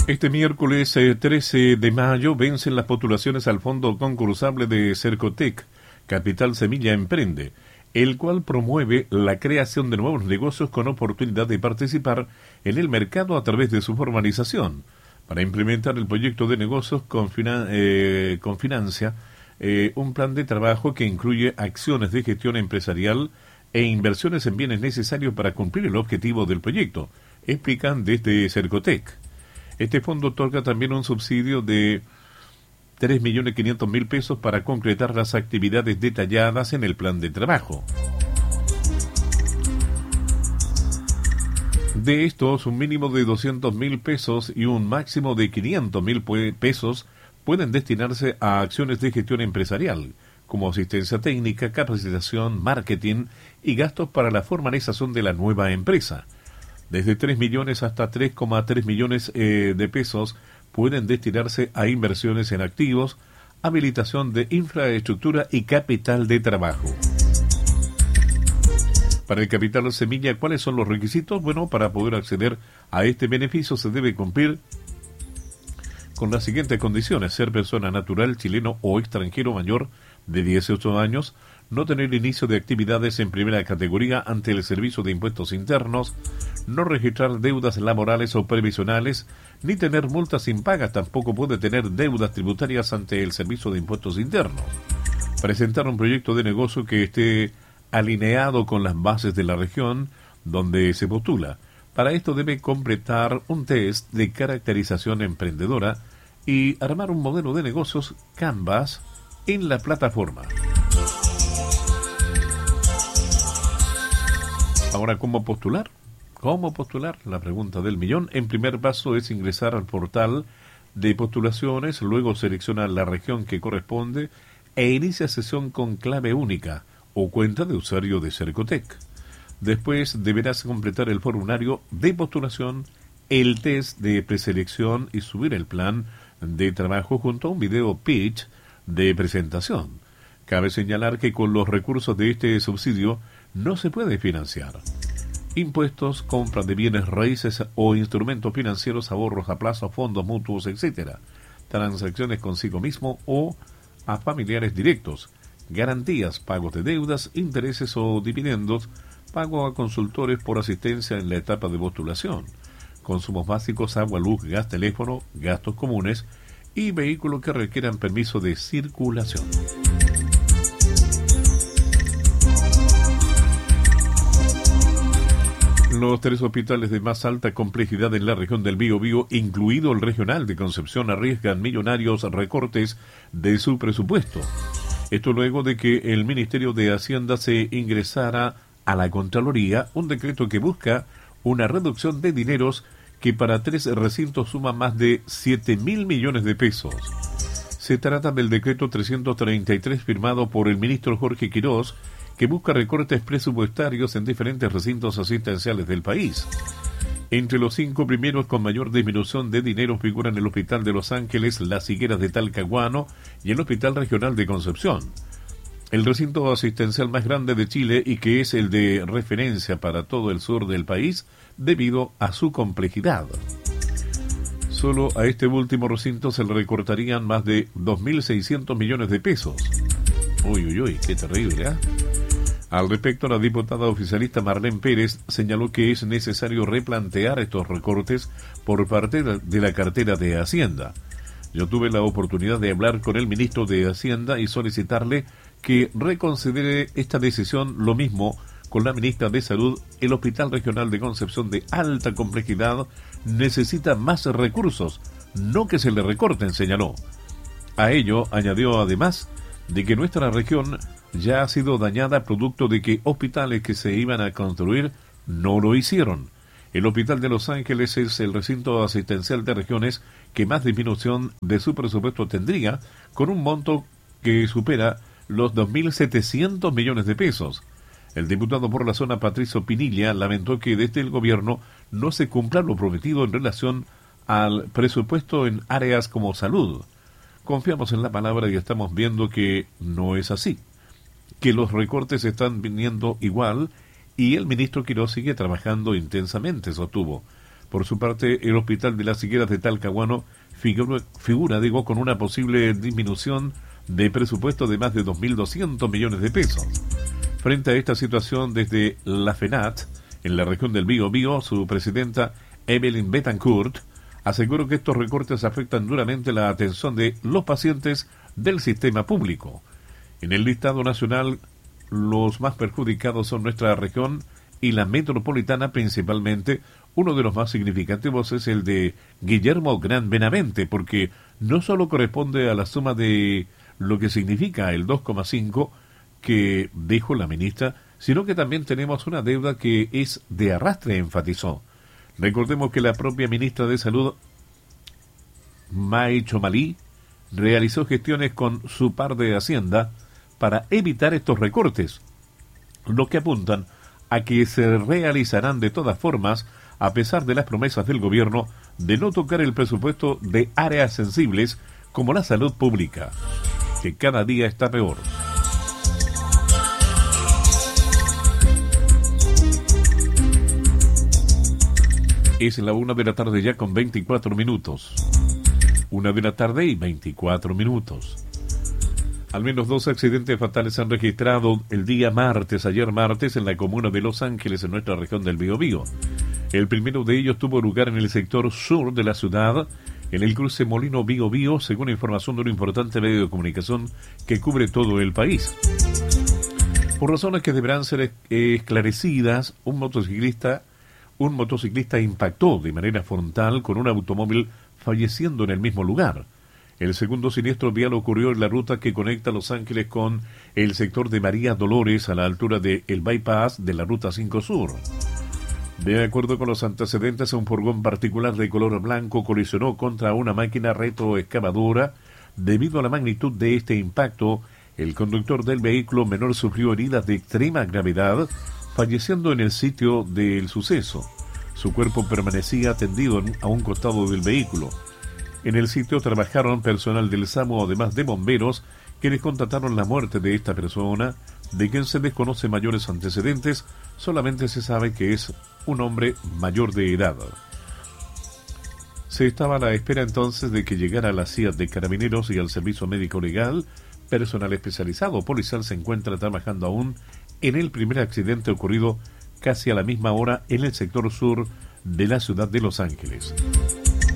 Este miércoles 13 de mayo vencen las postulaciones al fondo concursable de Cercotec, Capital Semilla Emprende, el cual promueve la creación de nuevos negocios con oportunidad de participar en el mercado a través de su formalización. Para implementar el proyecto de negocios confinancia un plan de trabajo que incluye acciones de gestión empresarial e inversiones en bienes necesarios para cumplir el objetivo del proyecto, explican desde Cercotec. Este fondo otorga también un subsidio de 3.500.000 pesos para concretar las actividades detalladas en el plan de trabajo. De estos, un mínimo de 200.000 pesos y un máximo de 500.000 pesos pueden destinarse a acciones de gestión empresarial, como asistencia técnica, capacitación, marketing y gastos para la formalización de la nueva empresa. Desde 3 millones hasta 3,3 millones de pesos pueden destinarse a inversiones en activos, habilitación de infraestructura y capital de trabajo. Para el capital semilla, ¿cuáles son los requisitos? Bueno, para poder acceder a este beneficio se debe cumplir con las siguientes condiciones: ser persona natural, chileno o extranjero mayor de 18 años, no tener inicio de actividades en primera categoría ante el Servicio de Impuestos Internos, no registrar deudas laborales o previsionales, ni tener multas impagas, tampoco puede tener deudas tributarias ante el Servicio de Impuestos Internos. Presentar un proyecto de negocio que esté alineado con las bases de la región donde se postula. Para esto debe completar un test de caracterización emprendedora y armar un modelo de negocios Canvas en la plataforma. Ahora, ¿cómo postular? ¿Cómo postular? La pregunta del millón. En primer paso es ingresar al portal de postulaciones, luego selecciona la región que corresponde e inicia sesión con clave única o cuenta de usuario de Cercotec. Después deberás completar el formulario de postulación, el test de preselección y subir el plan de trabajo junto a un video pitch de presentación. Cabe señalar que con los recursos de este subsidio no se puede financiar impuestos, compra de bienes raíces o instrumentos financieros, ahorros a plazo, fondos mutuos, etc., transacciones consigo mismo o a familiares directos, garantías, pagos de deudas, intereses o dividendos, pago a consultores por asistencia en la etapa de postulación, consumos básicos, agua, luz, gas, teléfono, gastos comunes y vehículos que requieran permiso de circulación. Los 3 hospitales de más alta complejidad en la región del Biobío, incluido el regional de Concepción, arriesgan millonarios recortes de su presupuesto. Esto luego de que el Ministerio de Hacienda se ingresara a la Contraloría un decreto que busca una reducción de dineros que para 3 recintos suma más de 7.000 millones de pesos. Se trata del decreto 333 firmado por el ministro Jorge Quirós, que busca recortes presupuestarios en diferentes recintos asistenciales del país. Entre los 5 primeros con mayor disminución de dinero figuran el Hospital de Los Ángeles, Las Higueras de Talcahuano y el Hospital Regional de Concepción. El recinto asistencial más grande de Chile y que es el de referencia para todo el sur del país debido a su complejidad. Solo a este último recinto se le recortarían más de 2.600 millones de pesos. Uy, qué terrible, ¿eh? Al respecto, la diputada oficialista Marlene Pérez señaló que es necesario replantear estos recortes por parte de la cartera de Hacienda. Yo tuve la oportunidad de hablar con el ministro de Hacienda y solicitarle que reconsidere esta decisión, lo mismo con la ministra de Salud. El Hospital Regional de Concepción de alta complejidad necesita más recursos, no que se le recorten, señaló. A ello añadió además de que nuestra región ya ha sido dañada producto de que hospitales que se iban a construir no lo hicieron. El Hospital de Los Ángeles es el recinto asistencial de regiones que más disminución de su presupuesto tendría, con un monto que supera los 2.700 millones de pesos. El diputado por la zona, Patricio Pinilla, lamentó que desde el gobierno no se cumpla lo prometido en relación al presupuesto en áreas como salud. Confiamos en la palabra y estamos viendo que no es así, que los recortes están viniendo igual y el ministro Quirós sigue trabajando intensamente, sostuvo. Por su parte, el Hospital de las Higueras de Talcahuano figura con una posible disminución de presupuesto de más de 2.200 millones de pesos. Frente a esta situación, desde la FENAT, en la región del Biobío, su presidenta Evelyn Betancourt aseguró que estos recortes afectan duramente la atención de los pacientes del sistema público. En el listado nacional, los más perjudicados son nuestra región y la metropolitana principalmente. Uno de los más significativos es el de Guillermo Gran Benavente, porque no solo corresponde a la suma de lo que significa el 2,5 que dijo la ministra, sino que también tenemos una deuda que es de arrastre, enfatizó. Recordemos que la propia ministra de Salud, May Chomalí, realizó gestiones con su par de Hacienda para evitar estos recortes, lo que apuntan a que se realizarán de todas formas, a pesar de las promesas del gobierno de no tocar el presupuesto de áreas sensibles como la salud pública, que cada día está peor. Es la 1 de la tarde ya con 24 minutos. 1 de la tarde y 24 minutos. Al menos 2 accidentes fatales se han registrado el día ayer martes, en la comuna de Los Ángeles, en nuestra región del Biobío. El primero de ellos tuvo lugar en el sector sur de la ciudad, en el cruce Molino Biobío, según información de un importante medio de comunicación que cubre todo el país. Por razones que deberán ser esclarecidas, un motociclista impactó de manera frontal con un automóvil, falleciendo en el mismo lugar. El segundo siniestro vial ocurrió en la ruta que conecta Los Ángeles con el sector de María Dolores, a la altura del bypass de la Ruta 5 Sur. De acuerdo con los antecedentes, un furgón particular de color blanco colisionó contra una máquina retroexcavadora. Debido a la magnitud de este impacto, el conductor del vehículo menor sufrió heridas de extrema gravedad, falleciendo en el sitio del suceso. Su cuerpo permanecía tendido a un costado del vehículo. En el sitio trabajaron personal del SAMU, además de bomberos, quienes constataron la muerte de esta persona, de quien se desconoce mayores antecedentes. Solamente se sabe que es un hombre mayor de edad. Se estaba a la espera entonces de que llegara la CIA de Carabineros y al Servicio Médico Legal. Personal especializado policial se encuentra trabajando aún en el primer accidente ocurrido casi a la misma hora en el sector sur de la ciudad de Los Ángeles.